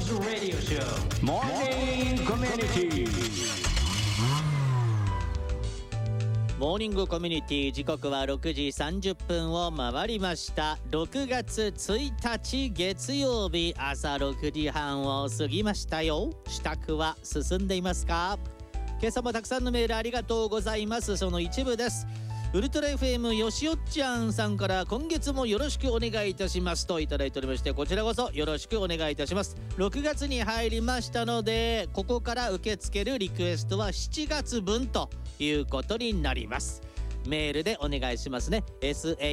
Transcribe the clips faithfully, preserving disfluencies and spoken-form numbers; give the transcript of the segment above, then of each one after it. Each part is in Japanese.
English Radio Show Morning Community。 モーニングコミュニティ、時刻はろくじさんじゅっぷんを回りました。ろくがつついたち月曜日、朝ろくじはんを過ぎましたよ。支度は進んでいますか？今朝もたくさんのメールありがとうございます。その一部です。ウルトラ エフエム よしおっちゃんさんから、今月もよろしくお願いいたしますといただいておりまして、こちらこそよろしくお願いいたします。ろくがつに入りましたので、ここから受け付けるリクエストはしちがつぶんということになります。メールでお願いしますね。 シ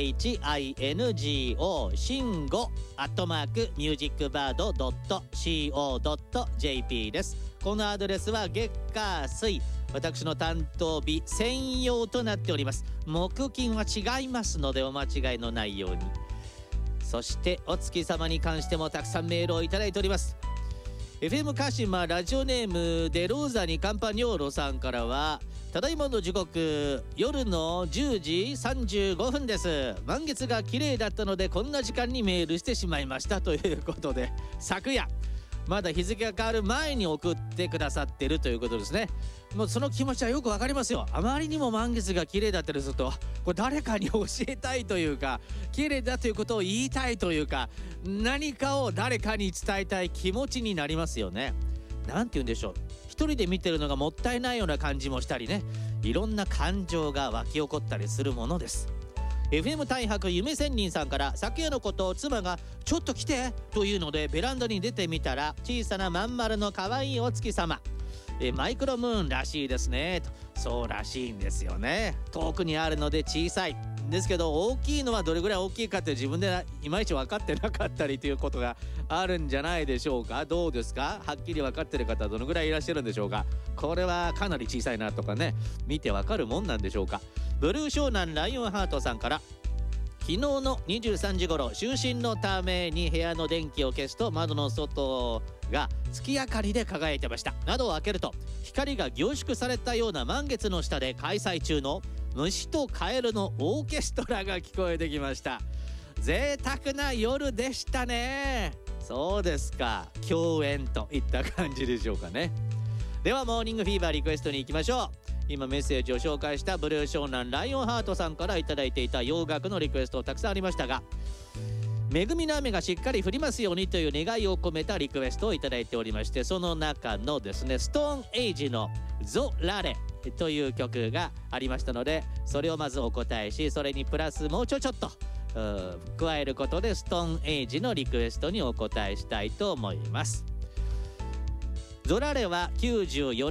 ンゴ シンゴアットマークミュージックバードドットシーオードットジェーピー です。このアドレスは月火水、私の担当日専用となっております。木金は違いますのでお間違いのないように。そしてお月様に関してもたくさんメールをいただいております。 エフエム 鹿島ラジオネームデローザにカンパニョーロさんからは、ただいまの時刻夜のじゅうじさんじゅうごふんです。満月が綺麗だったのでこんな時間にメールしてしまいましたということで、昨夜まだ日付が変わる前に送ってくださってるということですね。もうその気持ちはよくわかりますよ。あまりにも満月が綺麗だったりすると、これ誰かに教えたいというか、綺麗だということを言いたいというか、何かを誰かに伝えたい気持ちになりますよね。なんて言うんでしょう、一人で見てるのがもったいないような感じもしたりね、いろんな感情が湧き起こったりするものです。 エフエム 大白夢仙人さんから、昨夜のことを妻がちょっと来てというのでベランダに出てみたら、小さなまん丸の可愛いお月様、えマイクロムーンらしいですねと。そうらしいんですよね。遠くにあるので小さいですけど、大きいのはどれぐらい大きいかって自分でいまいち分かってなかったりということがあるんじゃないでしょうか。どうですか？はっきり分かってる方はどのぐらいいらっしゃるんでしょうか。これはかなり小さいなとかね、見て分かるもんなんでしょうか。ブルー湘南ライオンハートさんから、昨日のにじゅうさんじごろ、就寝のために部屋の電気を消すと窓の外が月明かりで輝いてました。窓を開けると光が凝縮されたような満月の下で開催中の虫とカエルのオーケストラが聞こえてきました。贅沢な夜でしたね。そうですか、共演といった感じでしょうかね。ではモーニングフィーバーリクエストに行きましょう。今メッセージを紹介したブルー湘南ライオンハートさんからいただいていた洋楽のリクエストたくさんありましたが、恵みの雨がしっかり降りますようにという願いを込めたリクエストをいただいておりまして、その中のですね、ストーンエイジのゾラレという曲がありましたので、それをまずお答えし、それにプラスもうちょちょっと加えることでストーンエイジのリクエストにお答えしたいと思います。ゾラレはきゅうじゅうよ